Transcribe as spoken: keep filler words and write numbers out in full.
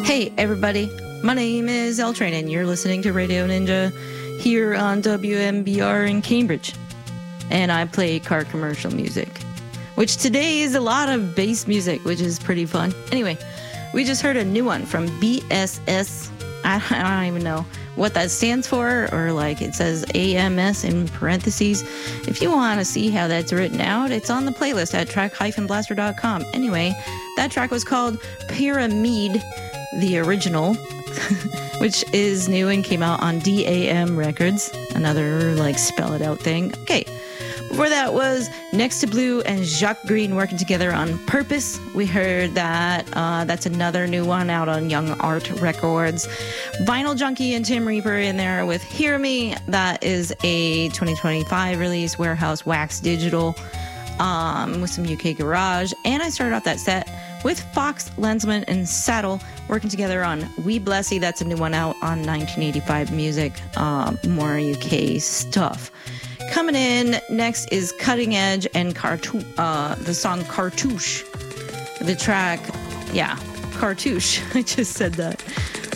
Hey everybody, my name is L Train and you're listening to Radio Ninja here on W M B R in Cambridge. And I play car commercial music, which today is a lot of bass music, which is pretty fun. Anyway, we just heard a new one from B S S. I, I don't even know what that stands for, or like it says A M S in parentheses. If you want to see how that's written out, it's on the playlist at track dash blaster dot com. Anyway, that track was called Pyramid, the original, which is new and came out on D A M Records. Another like spell it out thing. Okay. Before that was Next to Blue and Jacques Green working together on Purpose. We heard that. Uh, that's another new one out on Young Art Records. Vinyl Junkie and Tim Reaper in there with Hear Me. That is a twenty twenty-five release, Warehouse Wax Digital, um, with some U K garage. And I started off that set with Fox, Lensman, and Saddle working together on We Blessy. That's a new one out on nineteen eighty-five Music. Uh, more U K stuff. Coming in next is Cutting Edge and Cartou- uh, the song Cartouche. The track, yeah, Cartouche. I just said that.